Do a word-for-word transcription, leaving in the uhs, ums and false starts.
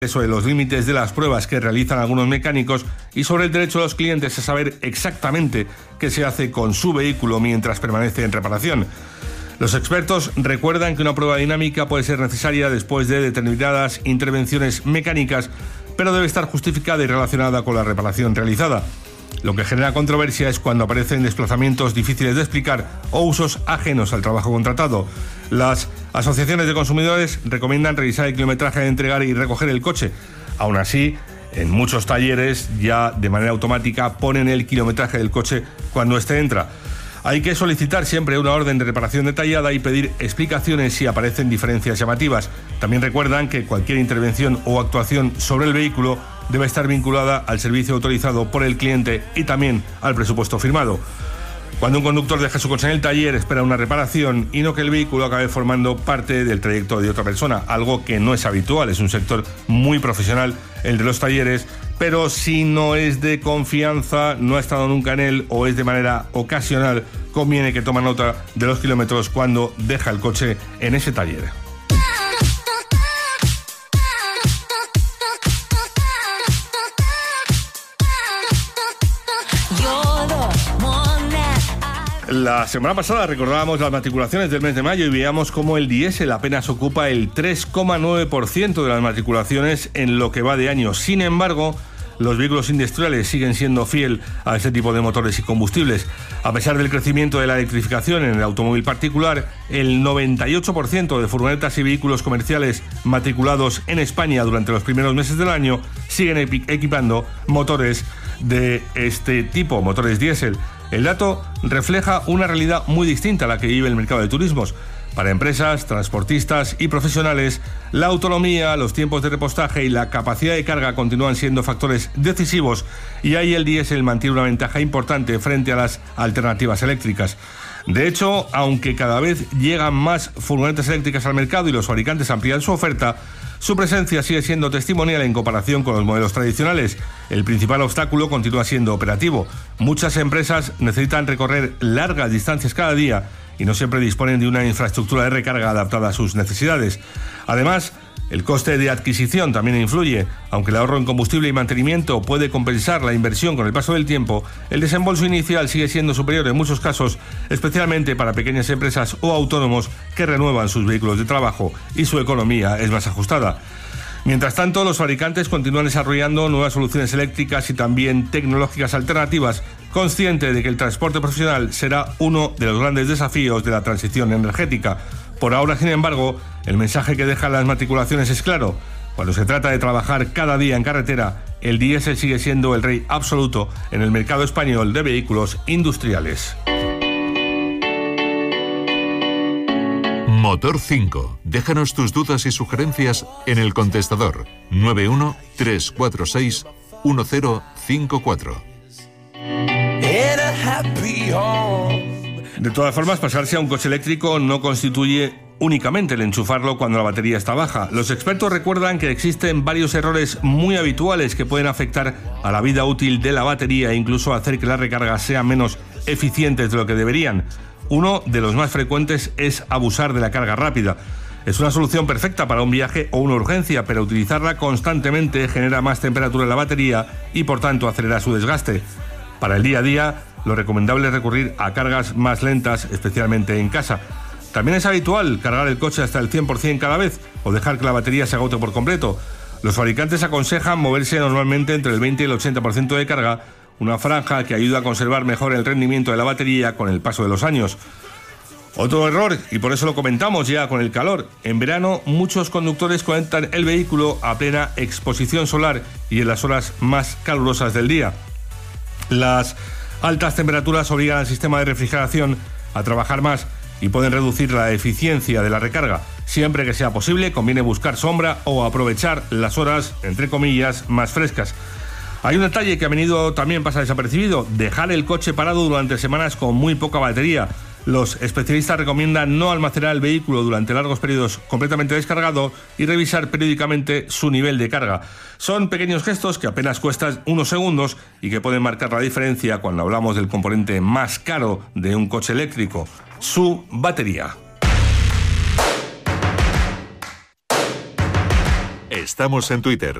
sobre los límites de las pruebas que realizan algunos mecánicos y sobre el derecho de los clientes a saber exactamente qué se hace con su vehículo mientras permanece en reparación. Los expertos recuerdan que una prueba dinámica puede ser necesaria después de determinadas intervenciones mecánicas, pero debe estar justificada y relacionada con la reparación realizada. Lo que genera controversia es cuando aparecen desplazamientos difíciles de explicar o usos ajenos al trabajo contratado. Las asociaciones de consumidores recomiendan revisar el kilometraje de entregar y recoger el coche. Aún así, en muchos talleres ya de manera automática ponen el kilometraje del coche cuando éste entra. Hay que solicitar siempre una orden de reparación detallada y pedir explicaciones si aparecen diferencias llamativas. También recuerdan que cualquier intervención o actuación sobre el vehículo debe estar vinculada al servicio autorizado por el cliente y también al presupuesto firmado. Cuando un conductor deja su coche en el taller, espera una reparación y no que el vehículo acabe formando parte del trayecto de otra persona, algo que no es habitual. Es un sector muy profesional el de los talleres, pero si no es de confianza, no ha estado nunca en él o es de manera ocasional, conviene que tome nota de los kilómetros cuando deja el coche en ese taller. La semana pasada recordábamos las matriculaciones del mes de mayo y veíamos cómo el diésel apenas ocupa el tres coma nueve por ciento de las matriculaciones en lo que va de año. Sin embargo, los vehículos industriales siguen siendo fiel a este tipo de motores y combustibles. A pesar del crecimiento de la electrificación en el automóvil particular, el noventa y ocho por ciento de furgonetas y vehículos comerciales matriculados en España durante los primeros meses del año siguen equipando motores de este tipo, motores diésel. El dato refleja una realidad muy distinta a la que vive el mercado de turismos. Para empresas, transportistas y profesionales, la autonomía, los tiempos de repostaje y la capacidad de carga continúan siendo factores decisivos y ahí el diésel mantiene una ventaja importante frente a las alternativas eléctricas. De hecho, aunque cada vez llegan más furgonetas eléctricas al mercado y los fabricantes amplían su oferta, su presencia sigue siendo testimonial en comparación con los modelos tradicionales. El principal obstáculo continúa siendo operativo. Muchas empresas necesitan recorrer largas distancias cada día y no siempre disponen de una infraestructura de recarga adaptada a sus necesidades. Además, el coste de adquisición también influye. Aunque el ahorro en combustible y mantenimiento puede compensar la inversión con el paso del tiempo, el desembolso inicial sigue siendo superior en muchos casos, especialmente para pequeñas empresas o autónomos que renuevan sus vehículos de trabajo y su economía es más ajustada. Mientras tanto, los fabricantes continúan desarrollando nuevas soluciones eléctricas y también tecnológicas alternativas, consciente de que el transporte profesional será uno de los grandes desafíos de la transición energética. Por ahora, sin embargo, el mensaje que dejan las matriculaciones es claro. Cuando se trata de trabajar cada día en carretera, el diésel sigue siendo el rey absoluto en el mercado español de vehículos industriales. Motor cinco. Déjanos tus dudas y sugerencias en el contestador nueve uno tres cuatro seis uno cero cinco cuatro. De todas formas, pasarse a un coche eléctrico no constituye únicamente el enchufarlo cuando la batería está baja. Los expertos recuerdan que existen varios errores muy habituales que pueden afectar a la vida útil de la batería e incluso hacer que las recargas sean menos eficientes de lo que deberían. Uno de los más frecuentes es abusar de la carga rápida. Es una solución perfecta para un viaje o una urgencia, pero utilizarla constantemente genera más temperatura en la batería y por tanto acelera su desgaste. Para el día a día, lo recomendable es recurrir a cargas más lentas, especialmente en casa. También es habitual cargar el coche hasta el cien por ciento cada vez o dejar que la batería se agote por completo. Los fabricantes aconsejan moverse normalmente entre el veinte y el ochenta por ciento de carga, una franja que ayuda a conservar mejor el rendimiento de la batería con el paso de los años. Otro error, y por eso lo comentamos ya con el calor, en verano muchos conductores conectan el vehículo a plena exposición solar y en las horas más calurosas del día. Las altas temperaturas obligan al sistema de refrigeración a trabajar más y pueden reducir la eficiencia de la recarga. Siempre que sea posible, conviene buscar sombra o aprovechar las horas, entre comillas, más frescas. Hay un detalle que a menudo también pasa desapercibido: dejar el coche parado durante semanas con muy poca batería. Los especialistas recomiendan no almacenar el vehículo durante largos periodos completamente descargado y revisar periódicamente su nivel de carga. Son pequeños gestos que apenas cuestan unos segundos y que pueden marcar la diferencia cuando hablamos del componente más caro de un coche eléctrico, su batería. Estamos en Twitter.